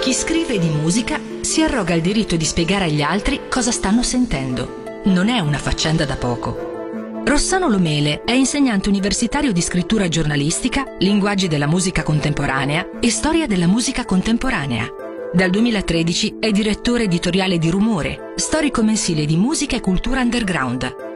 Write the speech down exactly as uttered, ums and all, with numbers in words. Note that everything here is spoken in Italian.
Chi scrive di musica si arroga il diritto di spiegare agli altri cosa stanno sentendo. Non è una faccenda da poco. Rossano Lomele è insegnante universitario di scrittura giornalistica, linguaggi della musica contemporanea e storia della musica contemporanea. Dal duemilatredici è direttore editoriale di Rumore, storico mensile di musica e cultura underground.